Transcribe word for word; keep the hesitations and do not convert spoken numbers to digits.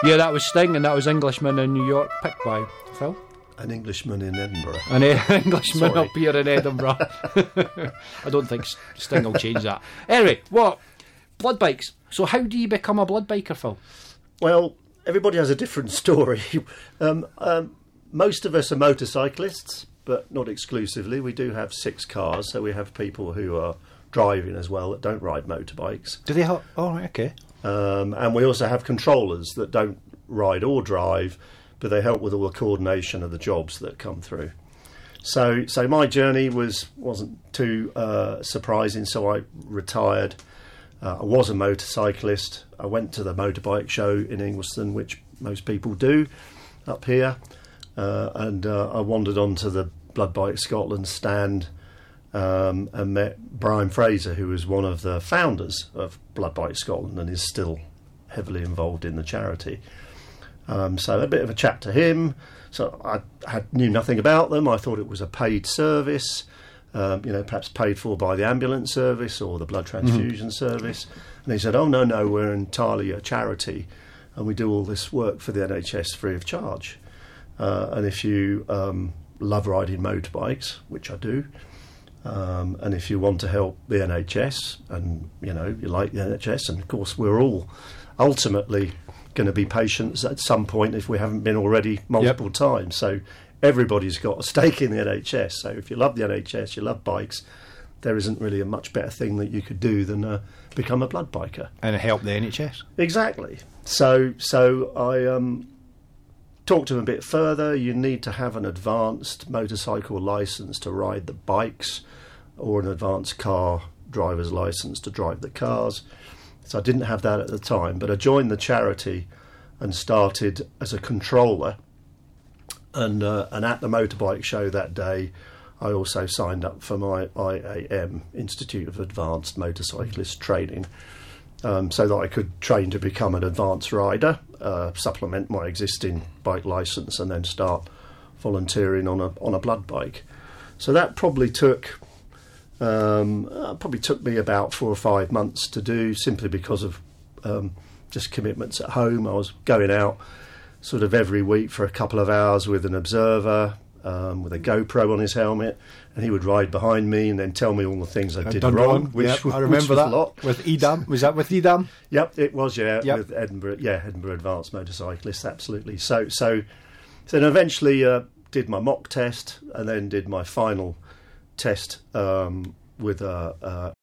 Yeah, that was Sting, and that was Englishman in New York, picked by Phil. An Englishman in Edinburgh. An Englishman Sorry. up here in Edinburgh. I don't think Sting will change that. Anyway, what? Blood bikes. So how do you become a blood biker, Phil? Well, everybody has a different story. um, um, most of us are motorcyclists, but not exclusively. We do have six cars, so we have people who are driving as well that don't ride motorbikes. Do they have... Oh, right, okay. Um, and we also have controllers that don't ride or drive, but they help with all the coordination of the jobs that come through. So so my journey was, wasn't too uh, surprising, so I retired. Uh, I was a motorcyclist. I went to the motorbike show in Ingliston, which most people do up here, uh, and uh, I wandered onto the Blood Bike Scotland stand um, and met Brian Fraser, who was one of the founders of Blood Bike Scotland and is still heavily involved in the charity. Um, so a bit of a chat to him. So I had knew nothing about them. I thought it was a paid service, um, you know, perhaps paid for by the ambulance service or the blood transfusion mm-hmm. service. And he said, "Oh no, no, we're entirely a charity, and we do all this work for the N H S free of charge. Uh, and if you um, love riding motorbikes, which I do, um, and if you want to help the N H S, and you know you like the N H S, and of course we're all ultimately going to be patients at some point if we haven't been already multiple yep. times. So everybody's got a stake in the N H S. So if you love the N H S, you love bikes, there isn't really a much better thing that you could do than uh, become a blood biker and help the N H S. Exactly. So so I um, talked to him a bit further. You need to have an advanced motorcycle license to ride the bikes, or an advanced car driver's license to drive the cars. So I didn't have that at the time, but I joined the charity and started as a controller. And uh, and at the motorbike show that day, I also signed up for my I A M, Institute of Advanced Motorcyclist Training, um, so that I could train to become an advanced rider, uh, supplement my existing bike licence, and then start volunteering on a on a blood bike. So that probably took... Um, uh, probably took me about four or five months to do, simply because of um, just commitments at home. I was going out sort of every week for a couple of hours with an observer, um, with a GoPro on his helmet, and he would ride behind me and then tell me all the things I I've did done wrong. wrong. Which, Yep, which I remember was that a lot. with Edam. Was that with Edam? Yep, it was. Yeah, yep. with Edinburgh. Yeah, Edinburgh Advanced Motorcyclists. Absolutely. So, so, so then eventually uh, did my mock test, and then did my final test um, with a,